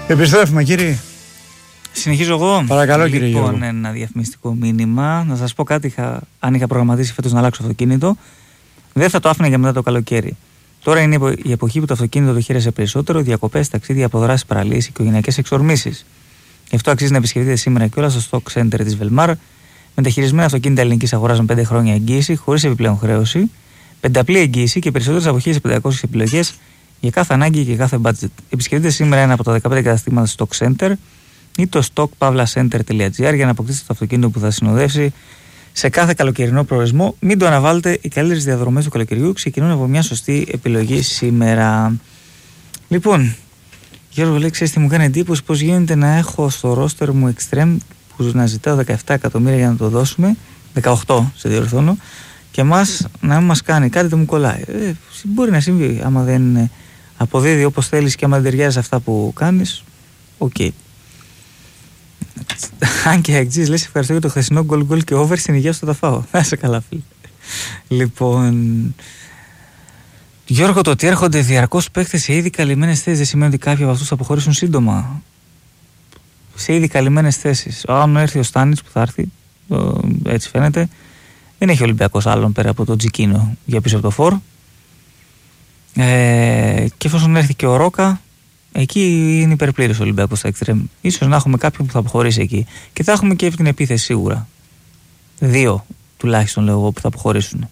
Επιστρέφουμε, κύριε. Συνεχίζω εγώ. Παρακαλώ, κύριε Γιώργο. Λοιπόν, ένα διαφημιστικό μήνυμα. Να σας πω κάτι. Αν είχα προγραμματίσει φέτος να αλλάξω αυτοκίνητο, δεν θα το άφηνα για μετά το καλοκαίρι. Τώρα είναι η εποχή που το αυτοκίνητο το χαίρεσε περισσότερο, διακοπές, ταξίδια, αποδράσεις, παραλίες, οικογενειακές εξορμήσεις. Γι' αυτό αξίζει να επισκεφτείτε σήμερα και όλα στο Stock Center της Velmar. Μεταχειρισμένα αυτοκίνητα ελληνικής αγοράς με 5 χρόνια εγγύηση, χωρίς επιπλέον χρέωση, πενταπλή εγγύηση και περισσότερες από 1.500 επιλογές για κάθε ανάγκη και κάθε budget. Επισκεφτείτε σήμερα ένα από τα 15 καταστήματα Stock Center ή το stockpavlacenter.gr για να αποκτήσετε το αυτοκίνητο που θα συνοδεύσει σε κάθε καλοκαιρινό προορισμό. Μην το αναβάλλετε, οι καλύτερες διαδρομές του καλοκαιριού ξεκινούν από μια σωστή επιλογή σήμερα. Λοιπόν, Γιώργο, λέει, ξέρεις τι μου κάνει εντύπωση, πως γίνεται να έχω στο ρόστερ μου Extreme που να ζητάω 17 εκατομμύρια για να το δώσουμε, 18 σε διορθώνω, και να μην μας κάνει, κάτι δεν μου κολλάει. Μπορεί να συμβεί, άμα δεν αποδίδει όπως θέλεις και άμα δεν ταιριάζει αυτά που κάνεις, οκ. Αν και εξής, λες, ευχαριστώ για το χθεσινό γκολ και over, στην υγεία σου θα φάω. Να είσαι καλά, φίλε. Λοιπόν, Γιώργο, το ότι έρχονται διαρκώς παίκτες σε ήδη καλυμμένες θέσεις δεν σημαίνει ότι κάποιοι από αυτούς θα αποχωρήσουν σύντομα. Σε ήδη καλυμμένες θέσεις. Αν έρθει ο Στάνιτς που θα έρθει, έτσι φαίνεται, δεν έχει ο Ολυμπιακός άλλον πέρα από τον Τζικίνο για πίσω από το φορ. Και εφόσον έρθει και ο Ρόκα, εκεί είναι υπερπλήρης ο Ολυμπιακός στα Extreme. Ίσως να έχουμε κάποιον που θα αποχωρήσει εκεί. Και θα έχουμε και την επίθεση σίγουρα. 2 τουλάχιστον, λέω εγώ, που θα αποχωρήσουν.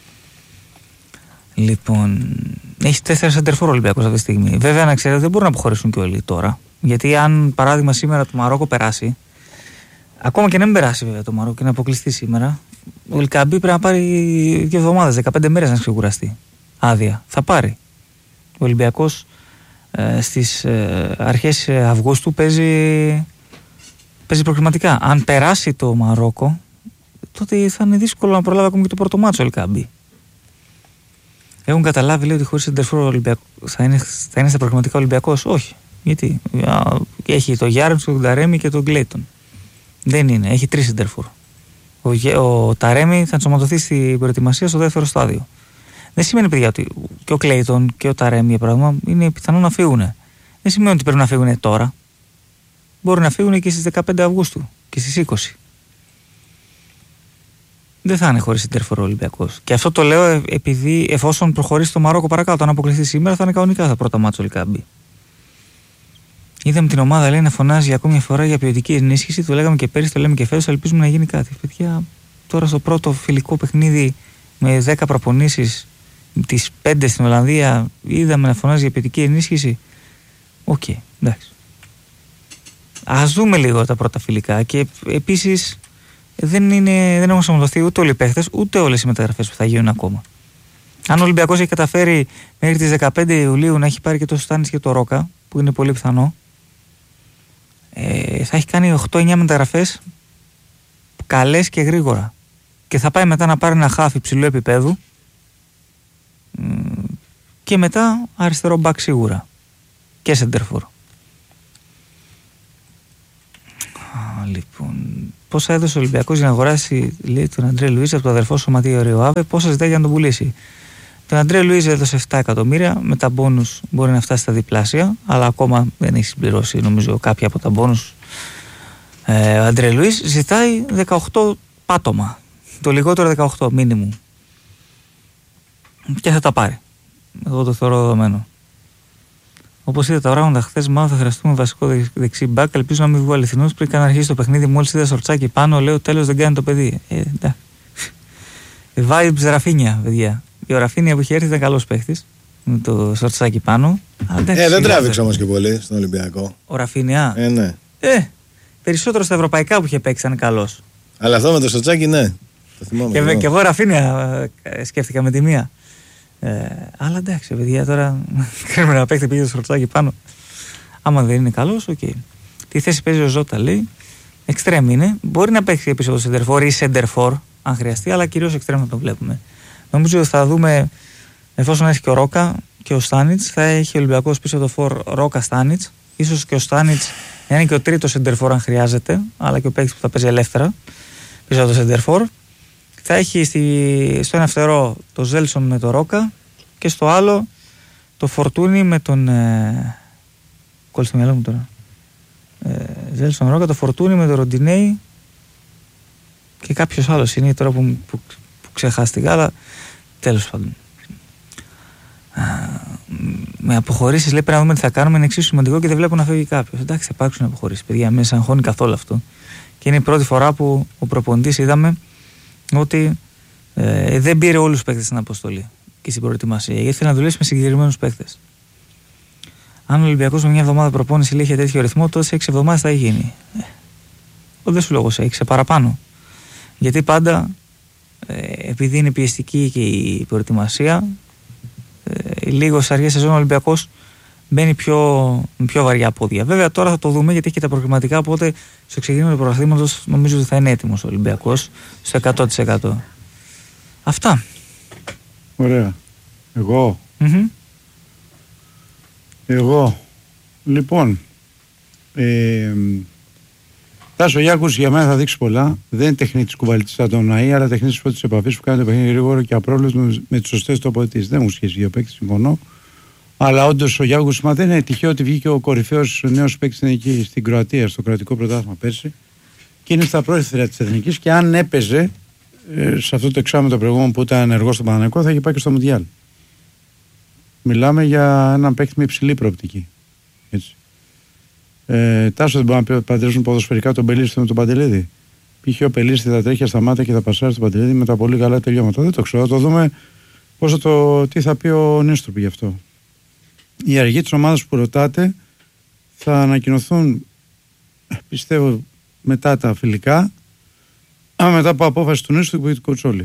Λοιπόν, έχει 4 σεντερφόρ Ολυμπιακός αυτή τη στιγμή. Βέβαια, να ξέρετε, δεν μπορούν να αποχωρήσουν και όλοι τώρα. Γιατί αν παράδειγμα σήμερα το Μαρόκο περάσει, ακόμα και να μην περάσει βέβαια το Μαρόκο και να αποκλειστεί σήμερα, ο Ελκαμπή πρέπει να πάρει 2 εβδομάδες, 15 μέρες να ξεκουραστεί. Άδεια. Θα πάρει. Ο Ολυμπιακός στις αρχές Αυγούστου παίζει προκριματικά. Αν περάσει το Μαρόκο, τότε θα είναι δύσκολο να προλάβει ακόμη και το πρώτο μάτσο ο Ελκαμπή. Έχουν καταλάβει, λέει, ότι χωρίς σεντερφόρ θα είναι στα προκριματικά Ολυμπιακός. Όχι. Γιατί έχει το Γιάρεμς, τον Ταρέμι και τον Κλέιτον. Δεν είναι, έχει 3 σεντερφόρ. Ο Ταρέμι θα ενσωματωθεί στην προετοιμασία στο δεύτερο στάδιο. Δεν σημαίνει, παιδιά, ότι και ο Κλέιτον και ο Ταρέμι, για πράγμα, είναι πιθανό να φύγουν. Δεν σημαίνει ότι πρέπει να φύγουν τώρα. Μπορεί να φύγουν και στις 15 Αυγούστου και στις 20. Δεν θα είναι χωρίς σεντερφόρ ο Ολυμπιακός. Και αυτό το λέω επειδή εφόσον προχωρήσει το Μαρόκο παρακάτω, αν αποκλειστεί σήμερα, θα είναι κανονικά τα πρώτα μάτσα ο Ελκαμπή. Είδαμε την ομάδα, λέει, να φωνάζει για ακόμη μια φορά για ποιοτική ενίσχυση. Το λέγαμε και πέρυσι, το λέμε και φέτος. Ελπίζουμε να γίνει κάτι. Παιδιά, τώρα στο πρώτο φιλικό παιχνίδι με 10 προπονήσεις, τις 5 στην Ολλανδία, είδαμε να φωνάζει για ποιοτική ενίσχυση. Οκ, εντάξει. Ας δούμε λίγο τα πρώτα φιλικά. Και επίσης δεν έχουν συμμετοχθεί ούτε όλοι οι παίχτες, ούτε όλες οι μεταγραφές που θα γίνουν ακόμα. Αν ο Ολυμπιακός έχει καταφέρει μέχρι τις 15 Ιουλίου να έχει πάρει και το Στάνιτς και το Ρόκα, που είναι πολύ πιθανό, θα έχει κάνει 8-9 μεταγραφές καλές και γρήγορα. Και θα πάει μετά να πάρει ένα χάφι υψηλού επίπεδου και μετά αριστερό μπακ σίγουρα και σεντερφόρ. Λοιπόν, πόσα έδωσε ο Ολυμπιακός για να αγοράσει, λέει, τον Αντρέ Λουίζ από το αδερφό σωματείο Ριοάβε, πόσα ζητάει για να τον πουλήσει? Τον Αντρέ Λουίζ έδωσε 7 εκατομμύρια, με τα μπόνους μπορεί να φτάσει στα διπλάσια, αλλά ακόμα δεν έχει συμπληρώσει, νομίζω, κάποια από τα μπόνους. Ο Αντρέ Λουίζ ζητάει 18 πάτωμα, το λιγότερο 18 μίνιμουμ, και θα τα πάρει. Εγώ το θεωρώ δεδομένο. Όπως είδα τα πράγματα χθες, μάλλον θα χρειαστούμε βασικό δεξί μπακ. Ελπίζω να μην βγω αληθινός πριν καν αρχίσει το παιχνίδι. Μόλις είδα σορτσάκι πάνω, λέω τέλος, δεν κάνει το παιδί. Vibes Ραφίνια, παιδιά. Και ο Ραφίνια που είχε έρθει ήταν καλός παίχτης με το σορτσάκι πάνω. Δεν τράβηξε όμως και πολύ στον Ολυμπιακό. Ο Ραφίνια. Ναι. Περισσότερο στα ευρωπαϊκά που είχε παίξει ήταν καλός. Αλλά αυτό με το σορτσάκι, ναι. Το θυμάμαι. Και εγώ Ραφίνια σκέφτηκα με τη μία. Αλλά εντάξει, παιδιά, τώρα κρίνουμε να παίχτε, πήγε το σορτσάκι πάνω. Άμα δεν είναι καλός, οκ. Τι θέση παίζει ο Ζώτα, λέει. Extreme είναι. Μπορεί να παίξει πίσω από το center for ή center for, αν χρειαστεί, αλλά κυρίως extreme να το βλέπουμε. Νομίζω ότι θα δούμε, εφόσον έχει και ο Ρόκα και ο Στάνιτς, θα έχει ο Ολυμπιακός πίσω από το for Ρόκα Στάνιτς. Ίσως και ο Στάνιτς να είναι και ο τρίτος center for αν χρειάζεται, αλλά και ο παίκτης που θα παίζει ελεύθερα πίσω από το center for. Θα έχει στο ένα φτερό το Ζέλσον με το Ρόκα και στο άλλο το Φορτούνι με τον. Κόλλησε το μυαλό μου τώρα. Ζέλσον Ρόκα, το Φορτούνι με το Ροντινέι και κάποιος άλλος είναι τώρα που ξεχάστηκα, αλλά τέλος πάντων. Με αποχωρήσεις, λέει, πρέπει να δούμε τι θα κάνουμε, είναι εξίσου σημαντικό και δεν βλέπω να φεύγει κάποιος. Εντάξει, θα υπάρξουν αποχωρήσεις, παιδιά, με αγχώνει καθόλου αυτό. Και είναι η πρώτη φορά που ο προπονητής είδαμε ότι δεν πήρε όλους τους παίκτες στην αποστολή και στην προετοιμασία, γιατί ήθελε να δουλέψει με συγκεκριμένους παίκτες. Αν ο Ολυμπιακός με μια εβδομάδα προπόνηση είχε τέτοιο ρυθμό, τότε σε 6 εβδομάδες θα γίνει. Δεν σου λόγω σε 6, παραπάνω. Γιατί πάντα, επειδή είναι πιεστική και η προετοιμασία, λίγο στις αρχές σεζόν ο Ολυμπιακός μπαίνει με πιο βαριά πόδια. Βέβαια τώρα θα το δούμε γιατί έχει και τα προκριματικά, οπότε στο ξεκίνημα του πρωταθλήματος νομίζω ότι θα είναι έτοιμος ο Ολυμπιακός στο 100%. Αυτά. Ωραία. Εγώ. Λοιπόν, Τάσο Γιάκους για μένα θα δείξει πολλά. Δεν είναι τεχνίτης κουβαλητής σαν τον Ναΐ, αλλά τεχνίτης πρώτης επαφής που κάνει το παιχνίδι γρήγορο και απρόβλεπτο με τις σωστές τοποθετήσεις. Δεν μου σχέση για παίκτης, συμφωνώ. Αλλά όντως ο Γιάκους δεν είναι τυχαίο ότι βγήκε ο κορυφαίος νέος παίκτης εκεί στην Κροατία, στο κροατικό πρωτάθλημα πέρσι. Και είναι στα πρόθυρα της Εθνικής και αν έπαιζε σε αυτό το εξάμηνο το προηγούμενο που ήταν ενεργό στον Παναθηναϊκό θα είχε πάει και στο Μουντιάλ. Μιλάμε για έναν παίκτη με υψηλή προοπτική. Έτσι. Τάσο δεν μπορεί να παντρεύσουν ποδοσφαιρικά τον Πελίστη με τον Παντελίδη. Π.χ. ο Πελίστη θα τρέχει στα μάτια και θα πασάρει στον Παντελίδη με τα πολύ καλά τελειώματα. Δεν το ξέρω. Θα το δούμε τι θα πει ο Νίστροπ γι' αυτό. Οι αργοί τη ομάδα που ρωτάτε θα ανακοινωθούν, πιστεύω, μετά τα φιλικά, μετά από απόφαση του Νίστροπ και του Κοτσόλη.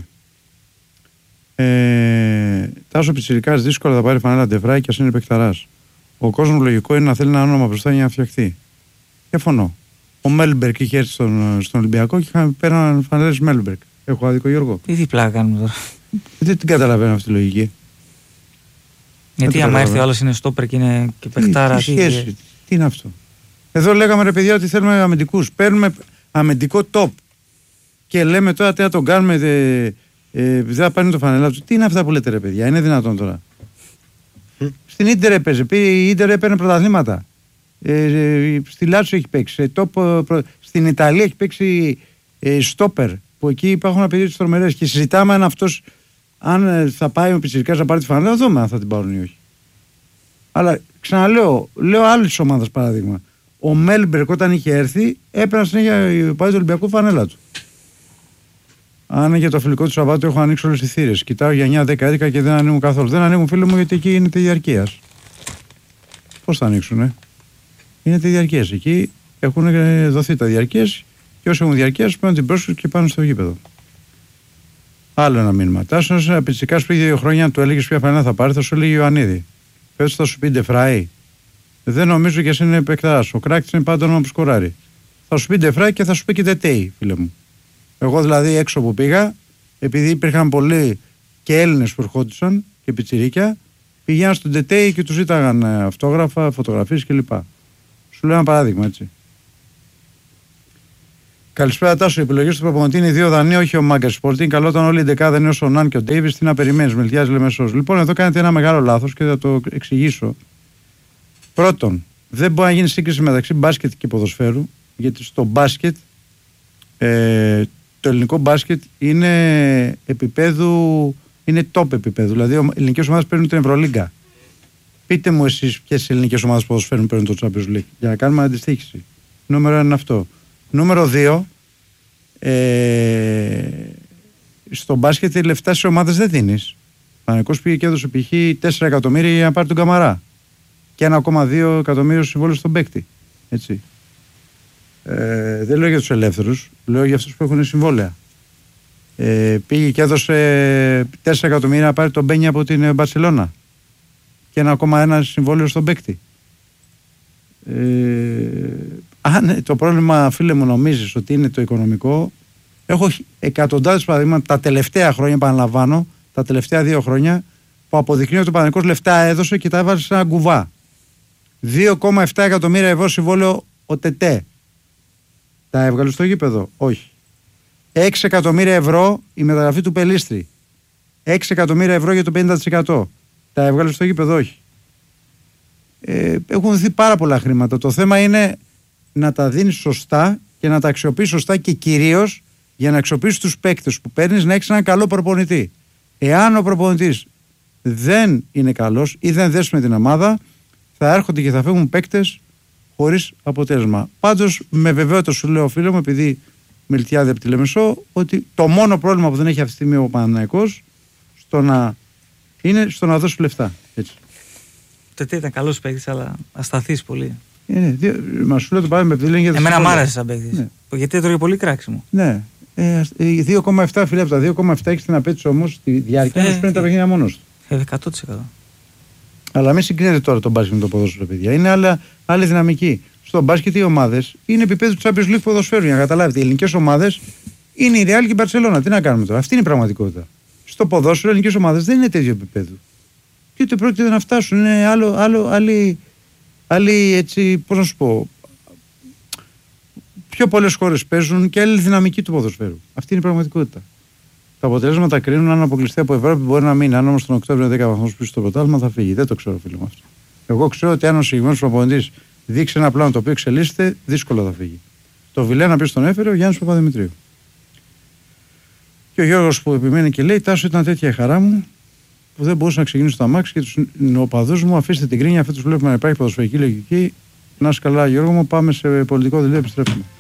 Τάσο Πιτσιρικάς δύσκολα θα πάρει φανέλα Ντεβράη και ας είναι παικταράς. Ο κόσμος λογικό είναι να θέλει ένα όνομα μπροστά για να φτιαχτεί. Διαφωνώ. Ο Μέλμπερκ είχε έρθει στον Ολυμπιακό και πέραν φανέλες Μέλμπερκ. Έχω άδικο, Γιώργο? Τι διπλά κάνουμε τώρα? Δεν την καταλαβαίνω αυτή τη λογική. Γιατί άμα έρθει ο άλλος είναι στόπερ και είναι και παικτάρα. Τι είναι αυτό? Εδώ λέγαμε ρε παιδιά ότι θέλουμε αμυντικούς. Παίρνουμε αμυντικό top. Και λέμε τώρα τι να τον κάνουμε. Δεν θα πάρει το φανελά του. Τι είναι αυτά που λέτε ρε παιδιά? Είναι δυνατόν τώρα? Στην Ίντερ έπαιζε. Η Ίντερ έπαιρνε πρωταθλήματα. Στη Λάτσιο έχει παίξει. Στην Ιταλία έχει παίξει στόπερ. Που εκεί υπάρχουν απαιτήσεις τρομερές. Και συζητάμε αν αυτός, αν θα πάει ο Πιτσιρικάς να πάρει τη φανελά, δούμε αν θα την πάρουν ή όχι. Αλλά ξαναλέω, λέω άλλη ομάδα παράδειγμα. Ο Μέλμπερκ όταν είχε έρθει έπαιρνε συνέχεια πάει το Ολυμπιακό φανέλα του. Αν για το φιλικό του Σαββάτου έχω ανοίξει όλες τις θύρες. Κοιτάω για 9-10-11 και δεν ανοίγουν καθόλου. Δεν ανοίγουν, φίλε μου, γιατί εκεί είναι τη διαρκείας. Πώς θα ανοίξουνε? Είναι τη διαρκείας. Εκεί έχουν δοθεί τα διαρκείας και όσοι έχουν διαρκείας παίρνουν την πρόσκληση και πάνε στο γήπεδο. Άλλο ένα μήνυμα. Τάσος Πιτσιρικάς πριν 2 χρόνια του έλεγε ποια φανέλα θα πάρει, θα σου έλεγε Ιωαννίδη. Φέτος θα σου πει Ντεφράι. Δεν νομίζω και εσύ είναι επεκταράς. Ο Κράκης είναι πάντα όνομα που σκοράρει. Θα σου πει Ντεφράι και θα σου πει και Ντετέι, φίλε μου. Εγώ δηλαδή έξω που πήγα, επειδή υπήρχαν πολλοί και Έλληνες που ερχόντουσαν και πιτσιρίκια, πηγαίναν στον Ντετέι και τους ζήταγαν αυτόγραφα, φωτογραφίες κλπ. Σου λέω ένα παράδειγμα έτσι. Καλησπέρα Τάσο. Οι επιλογές του προπονητή είναι 2 δανείοι, όχι ο Μάγκα Σπορτ. Είναι καλό όταν όλοι οι δεκάδε είναι ο Ναν και ο Ντέιβις. Τι να περιμένεις, Μελτιάς Λεμεσός. Λοιπόν, εδώ κάνετε ένα μεγάλο λάθος και θα το εξηγήσω. Πρώτον, δεν μπορεί να γίνει σύγκριση μεταξύ μπάσκετ και ποδοσφαίρου, γιατί στο μπάσκετ το ελληνικό μπάσκετ είναι επίπεδου, είναι top επίπεδου. Δηλαδή, οι ελληνικές ομάδες παίρνουν την Ευρωλίγκα. Πείτε μου εσείς ποιες ελληνικές ομάδες ποδοσφαίρουν παίρνουν το Champions League, για να κάνουμε αντιστοίχηση. Νούμερο 1 είναι αυτό. Νούμερο 2, στο μπάσκετ οι λεφτά στις ομάδες δεν δίνεις. Ο Παναθηναϊκός πήγε και έδωσε π.χ. 4 εκατομμύρια για να πάρει τον Καμαρά και 1,2 εκατομμύριο συμβόλαιο στον παίκτη. Έτσι. Δεν λέω για τους ελεύθερους, λέω για αυτούς που έχουν συμβόλαια. Πήγε και έδωσε 4 εκατομμύρια να πάρει τον Μπένια από την Μπαρσελόνα και 1,1 συμβόλαιο στον παίκτη. Αν το πρόβλημα, φίλε μου, νομίζεις ότι είναι το οικονομικό, έχω εκατοντάδες παραδείγματα τα τελευταία χρόνια, επαναλαμβάνω, τα τελευταία 2 χρόνια που αποδεικνύει ότι ο Παναθηναϊκός λεφτά έδωσε και τα έβαζε σε ένα κουβά. 2,7 εκατομμύρια ευρώ συμβόλαιο ο Τετέ. Τα έβγαλε στο γήπεδο? Όχι. 6 εκατομμύρια ευρώ η μεταγραφή του Πελίστρη. 6 εκατομμύρια ευρώ για το 50%. Τα έβγαλε στο γήπεδο? Όχι. Έχουν δοθεί πάρα πολλά χρήματα. Το θέμα είναι να τα δίνεις σωστά και να τα αξιοποιείς σωστά και κυρίως για να αξιοποιήσεις τους παίκτες που παίρνεις να έχεις έναν καλό προπονητή. Εάν ο προπονητής δεν είναι καλός ή δεν δέσει με την ομάδα, θα έρχονται και θα φεύγουν παίκτες χωρίς αποτέλεσμα. Πάντως, με βεβαιότητα σου λέω, φίλο μου, επειδή Μιλτιάδη από τη Λεμεσό, ότι το μόνο πρόβλημα που δεν έχει αυτή τη στιγμή ο Παναθηναϊκός είναι στο να δώσει λεφτά. Έτσι. Τότε ήταν καλός παίκτης, αλλά ασταθής πολύ. Μα σου λέω το πάμε με για εμένα μ' άρεσε σαν παίκτης. Ναι. Γιατί έτρωγε πολύ κράξιμο. Ναι. 2,7 φίλε από τα 2,7 έχει την απέτηση όμως στη διάρκεια να σου παίρνει τα παιχνίδια μόνος του. 100%. Αλλά μην συγκρίνετε τώρα τον μπάσκετ με το ποδόσφαιρο, παιδιά. Είναι άλλη δυναμική. Στο μπάσκετ οι ομάδες είναι επίπεδο του Champions League ποδοσφαίρου. Για να καταλάβετε, οι ελληνικές ομάδες είναι η Real και η Barcelona. Τι να κάνουμε τώρα. Αυτή είναι η πραγματικότητα. Στο ποδόσφαιρο οι ελληνικές ομάδες δεν είναι τέτοιο επίπεδο. Και ούτε πρόκειται να φτάσουν. Είναι άλλη έτσι, πώς να σου πω. Πιο πολλές χώρες παίζουν και άλλη δυναμική του ποδοσφαίρου. Αυτή είναι η πραγματικότητα. Τα αποτελέσματα κρίνουν αν αποκλειστεί από Ευρώπη μπορεί να μείνει. Αν όμως τον Οκτώβριο 10 βαθμούς πίσω στο πρωτάθλημα θα φύγει. Δεν το ξέρω, φίλε μου αυτό. Εγώ ξέρω ότι αν ο συγκεκριμένος προπονητής δείξει ένα πλάνο το οποίο εξελίσσεται, δύσκολα θα φύγει. Το Βιλένα ποιος τον έφερε, ο Γιάννης Παπαδημητρίου. Και ο Γιώργος που επιμένει και λέει: Τάσο, ήταν τέτοια η χαρά μου που δεν μπορούσα να ξεκινήσω στο αμάξι και τους νεοπαδούς μου. Αφήστε την κρίνια, αφού τους βλέπουμε να υπάρχει ποδοσφαιρική λογική. Να είσαι καλά, Γιώργο μου, πάμε σε πολιτικό δηλίο, επιστρέφουμε.